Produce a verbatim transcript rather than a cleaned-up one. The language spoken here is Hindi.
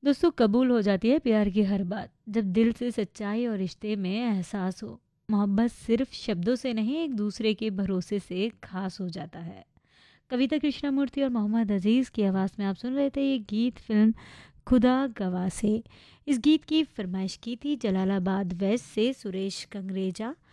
दोस्तों, कबूल हो जाती है प्यार की हर बात जब दिल से सच्चाई और रिश्ते में एहसास हो। मोहब्बत सिर्फ शब्दों से नहीं, एक दूसरे के भरोसे से खास हो जाता है। कविता कृष्णमूर्ति और मोहम्मद अजीज़ की आवाज़ में आप सुन रहे थे ये गीत फिल्म खुदा गवाह से। इस गीत की फरमाइश की थी जलालाबाद वेस्ट से सुरेश कंगरेजा।